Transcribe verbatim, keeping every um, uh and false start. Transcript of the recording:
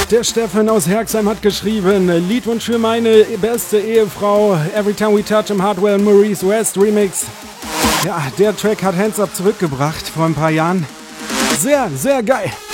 der Steffen aus Herxheim hat geschrieben, Liedwunsch für meine beste Ehefrau, Every Time We Touch im Hardwell Maurice West Remix. Ja, der Track hat Hands Up zurückgebracht vor ein paar Jahren. Sehr, sehr geil.